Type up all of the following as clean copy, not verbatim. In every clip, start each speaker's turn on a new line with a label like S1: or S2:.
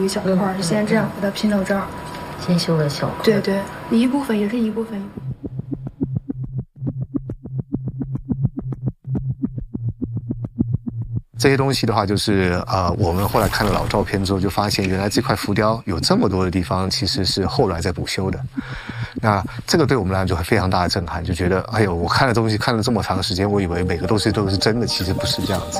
S1: 一小块，先这样把它拼到这儿。
S2: 先修了小块。
S1: 对对，一部分也是一部分。
S3: 这些东西的话，就是我们后来看了老照片之后，就发现原来这块浮雕有这么多的地方其实是后来在补修的。那这个对我们来讲就非常大的震撼，就觉得哎呦，我看的东西看了这么长时间，我以为每个东西都是真的，其实不是这样子。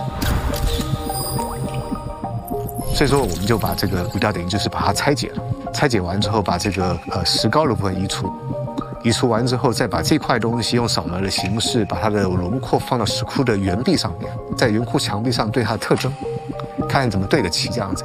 S3: 所以说，我们就把这个浮雕等于就是把它拆解了，拆解完之后，把这个石膏的部分移除。移除完之后，再把这块东西用扫描的形式，把它的轮廓放到石窟的圆壁上面，在圆窟墙壁上对它的特征，看看怎么对得齐这样子。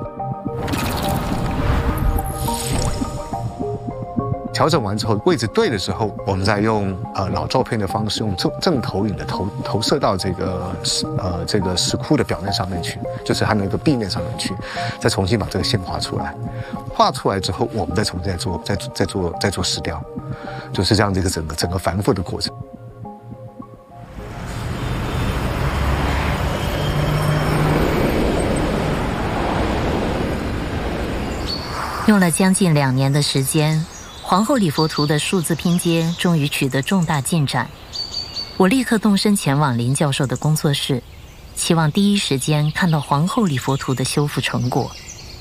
S3: 调整完之后，位置对的时候，我们再用老照片的方式，用正投影的投射到这个石窟的表面上面去，就是它那个壁面上面去，再重新把这个线画出来。画出来之后，我们再重新再做石雕，就是这样的一个整个繁复的过程。
S2: 用了将近2年的时间，皇后礼佛图的数字拼接终于取得重大进展。我立刻动身前往林教授的工作室，期望第一时间看到皇后礼佛图的修复成果。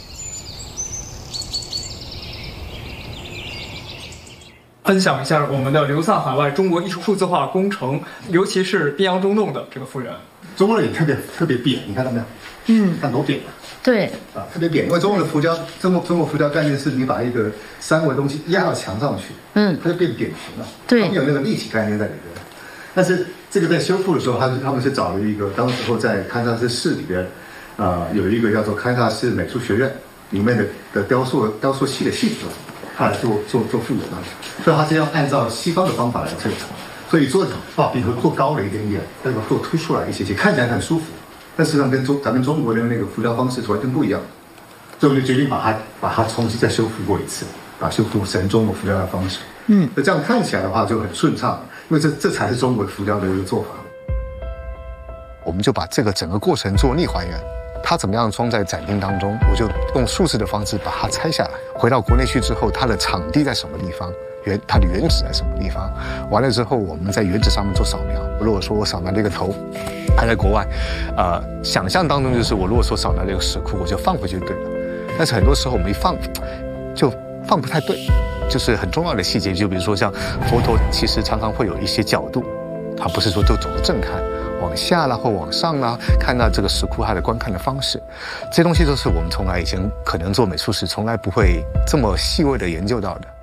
S4: 分享一下我们的流散海外中国艺术数字化工程，尤其是边阳中洞的这个复原。
S5: 中国人也特别扁，你看到没有？看多扁。
S2: 对
S5: 啊，特别扁，因为中国的浮雕，中国浮雕概念是你把一个三维的东西压到墙上去，它就变扁平了。
S2: 对，
S5: 他们有那个立体概念在里边。但是这个在修复的时候，他们是找了一个，当时候在堪萨斯市里边，有一个叫做堪萨斯美术学院里面的雕塑系的系主任，他来做复原的，所以他是要按照西方的方法来测量，所以把笔头做高了一点点，再把做凸出来一些，看起来很舒服。但事实上跟咱们中国的那个浮雕方式是完全不一样，所以我们就决定把它重新再修复过一次，把修复成中国浮雕的方式。那这样看起来的话就很顺畅，因为这才是中国浮雕的一个做法。
S3: 我们就把这个整个过程做逆还原，它怎么样装在展厅当中，我就用数字的方式把它拆下来，回到国内去之后，它的场地在什么地方，它的原址在什么地方，完了之后我们在原址上面做扫描。如果说我扫描这个头还在国外，想象当中就是我如果说扫描这个石窟，我就放回去就对了。但是很多时候我们一放就放不太对，就是很重要的细节，就比如说像佛头，其实常常会有一些角度，它不是说都走得正看，往下啦或往上啦，看到这个石窟它的观看的方式，这些东西都是我们从来以前可能做美术史从来不会这么细微的研究到的。